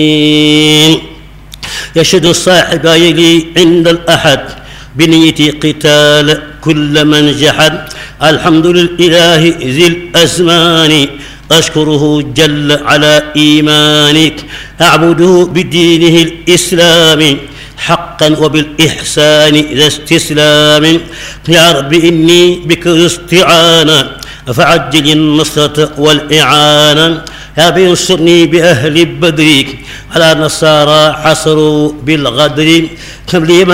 يشهد الصاحب لي عند الأحد بنية قتال كل من جحد. الحمد لله ذي الأزمان أشكره جل على إيمانك، أعبده بدينه الإسلام حقا وبالإحسان ذا استسلام. يا رب إني بك استعانا فعجل النصرة والإعانة. يا رب انصرني بأهل بدرك على نصارى حصروا بالغدر.